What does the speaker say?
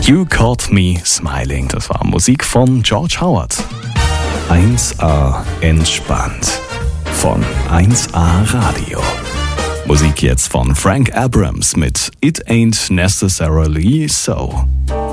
You Caught Me Smiling, das war Musik von George Howard. 1A entspannt von 1A Radio. Musik jetzt von Frank Abrams mit It Ain't Necessarily So.